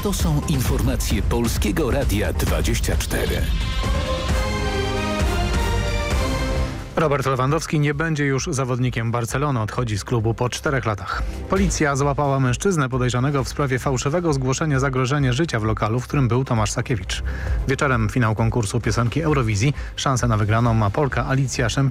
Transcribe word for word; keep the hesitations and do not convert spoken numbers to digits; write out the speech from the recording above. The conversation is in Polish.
To są informacje Polskiego Radia dwadzieścia cztery. Robert Lewandowski nie będzie już zawodnikiem Barcelony, odchodzi z klubu po czterech latach. Policja złapała mężczyznę podejrzanego w sprawie fałszywego zgłoszenia zagrożenia życia w lokalu, w którym był Tomasz Sakiewicz. Wieczorem finał konkursu piosenki Eurowizji. Szansę na wygraną ma Polka Alicja Szęp